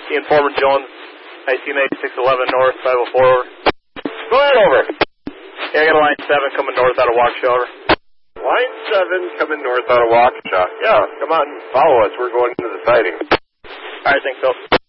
Informer Jones, ICMA 611 North, 504 over. Go ahead, over. Yeah, I got a line 7 coming north out of Waukesha, over. Line 7 coming north out of Waukesha. Yeah, come on, follow us. We're going into the sighting. All right, thanks, Phil.